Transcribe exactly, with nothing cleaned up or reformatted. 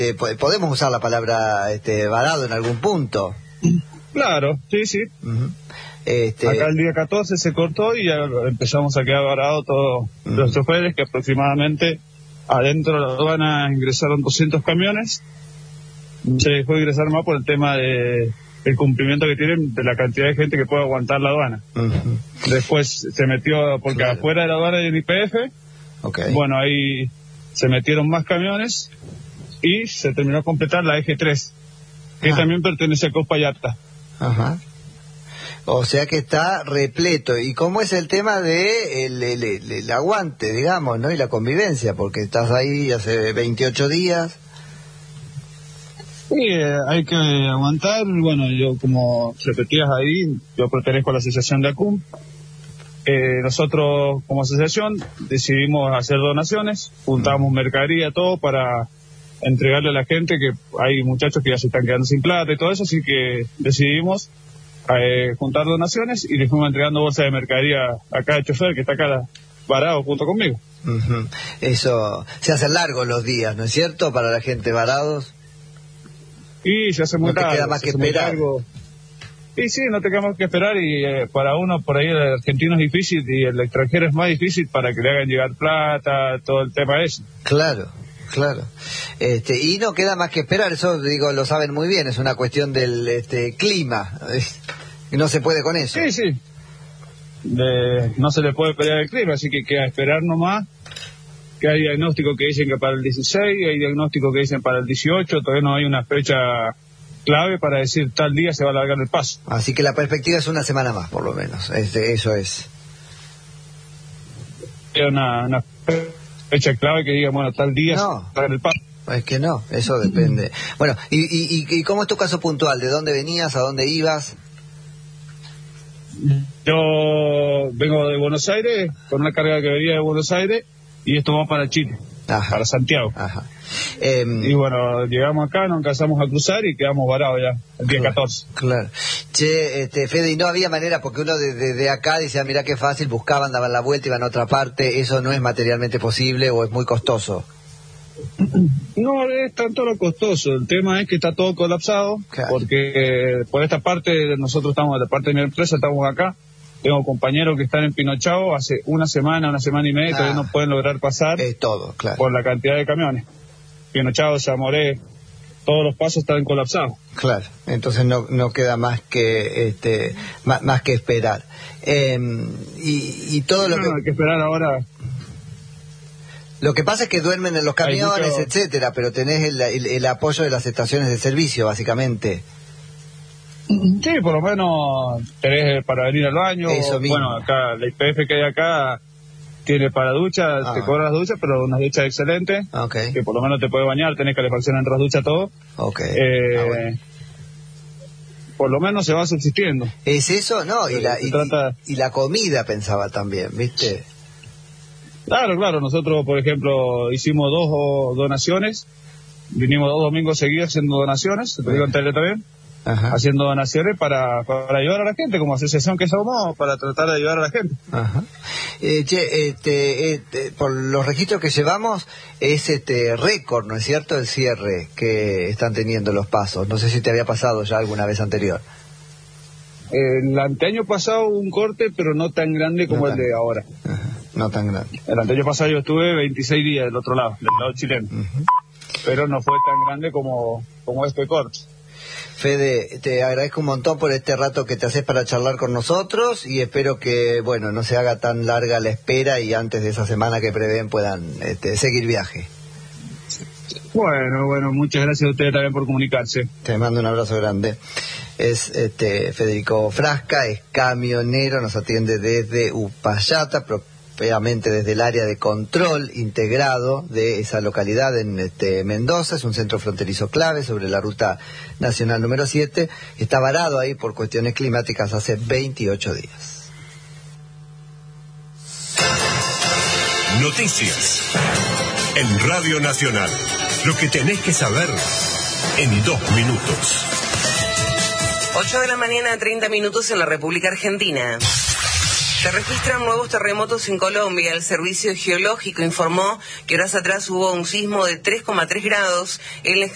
Eh, podemos usar la palabra este, varado en algún punto. Claro, sí, sí. Uh-huh. este... Acá el día catorce se cortó y ya empezamos a quedar varados todos uh-huh. los choferes, que aproximadamente adentro de la aduana ingresaron doscientos camiones. Se dejó ingresar más por el tema de el cumplimiento que tienen de la cantidad de gente que puede aguantar la aduana. Uh-huh. Después se metió, porque claro. afuera de la aduana hay un I P F, okay. bueno, ahí se metieron más camiones y se terminó de completar la eje tres, que ah. también pertenece a Cospayarta. Ajá. O sea que está repleto. ¿Y cómo es el tema de el, el, el, el aguante, digamos, ¿no? Y la convivencia, porque estás ahí hace veintiocho días. Sí, eh, hay que aguantar. Bueno, yo, como repetías ahí, yo pertenezco a la asociación de ACUM. Eh, nosotros, como asociación, decidimos hacer donaciones, juntamos mercadería, todo para entregarle a la gente, que hay muchachos que ya se están quedando sin plata y todo eso, así que decidimos eh, juntar donaciones y les fuimos entregando bolsas de mercadería a cada chofer que está acá varado junto conmigo. Uh-huh. Eso, se hacen largos los días, ¿no es cierto? Para la gente varados. Y se hace muy largo. No te queda más que esperar. Y sí, no te queda más que esperar, y eh, para uno por ahí el argentino es difícil y el extranjero es más difícil para que le hagan llegar plata, todo el tema ese. Claro. Claro, este, y no queda más que esperar, eso digo, lo saben muy bien, es una cuestión del este, clima, y no se puede con eso. Sí, sí, de, no se le puede pelear el clima, así que queda esperar nomás, que hay diagnósticos que dicen que para el dieciséis, hay diagnósticos que dicen para el dieciocho, todavía no hay una fecha clave para decir tal día se va a alargar el paso. Así que la perspectiva es una semana más, por lo menos, este, eso es. Hay una... una fecha clave que diga, bueno, tal día no, para el paso. Es que no, eso depende. Bueno, y, y, y ¿cómo es tu caso puntual? ¿De dónde venías? ¿A dónde ibas? Yo vengo de Buenos Aires, con una carga que venía de Buenos Aires, y esto va para Chile, Ajá. para Santiago. Ajá. Eh, y bueno, llegamos acá, nos alcanzamos a cruzar y quedamos varados ya, el día claro, catorce. Claro. Che, este, Fede, y no había manera, porque uno desde de, de acá dice, ah, mirá qué fácil, buscaban, daban la vuelta, iban a otra parte, ¿eso no es materialmente posible o es muy costoso? No es tanto lo costoso, el tema es que está todo colapsado, claro. porque por esta parte, nosotros estamos, de parte de mi empresa, estamos acá, tengo compañeros que están en Pinochao hace una semana, una semana y media, ah, todavía no pueden lograr pasar es todo, claro. por la cantidad de camiones. Pinochao, Zamoré, todos los pasos están colapsados. Claro, entonces no no queda más que este más, más que esperar. Eh, y, y todo lo no, que... No, hay que esperar ahora. Lo que pasa es que duermen en los camiones, mucho... etcétera, pero tenés el, el, el apoyo de las estaciones de servicio, básicamente. Sí, por lo menos tenés para venir al baño. Eso mismo. Bueno, acá, la I P F que hay acá tiene para ducha, ah. te cobran las duchas, pero unas duchas excelentes, okay. que por lo menos te puede bañar, tenés calefacción entre las duchas, todo. Okay. Eh, ah, bueno. Por lo menos se va subsistiendo. ¿Es eso? No, y la, y, trata... y la comida pensaba también, ¿viste? Claro, claro, nosotros, por ejemplo, hicimos dos donaciones, vinimos dos domingos seguidos haciendo donaciones, te digo en tele también. Ajá. Haciendo donaciones para, para ayudar a la gente, como asociación que somos, para tratar de ayudar a la gente. Ajá. Eh, che, este, este, por los registros que llevamos, es este récord, ¿no es cierto?, el cierre que están teniendo los pasos. No sé si te había pasado ya alguna vez anterior. El anteaño pasado hubo un corte, pero no tan grande como no tan, el de ahora. Ajá. No tan grande. El anteaño pasado yo estuve veintiséis días del otro lado, del lado chileno. Uh-huh. Pero no fue tan grande como, como este corte. Fede, te agradezco un montón por este rato que te haces para charlar con nosotros y espero que, bueno, no se haga tan larga la espera y antes de esa semana que prevén puedan este, seguir viaje. Bueno, bueno, muchas gracias a ustedes también por comunicarse. Te mando un abrazo grande. Es este Federico Frasca, es camionero, nos atiende desde Uspallata, propiamente desde el área de control integrado de esa localidad en este, Mendoza. Es un centro fronterizo clave sobre la ruta nacional número siete. Está varado ahí por cuestiones climáticas hace veintiocho días. Noticias en Radio Nacional. Lo que tenés que saber en dos minutos. ocho de la mañana, treinta minutos en la República Argentina. Se registran nuevos terremotos en Colombia. El Servicio Geológico informó que horas atrás hubo un sismo de tres coma tres grados en la